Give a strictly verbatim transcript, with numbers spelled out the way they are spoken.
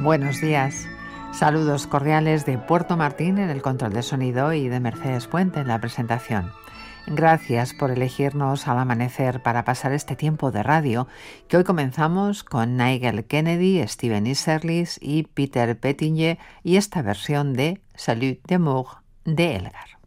Buenos días. Saludos cordiales de Puerto Martín en el control de sonido y de Mercedes Puente en la presentación. Gracias por elegirnos al amanecer para pasar este tiempo de radio, que hoy comenzamos con Nigel Kennedy, Steven Isserlis y Peter Pettinger y esta versión de Salut d'amour de Elgar.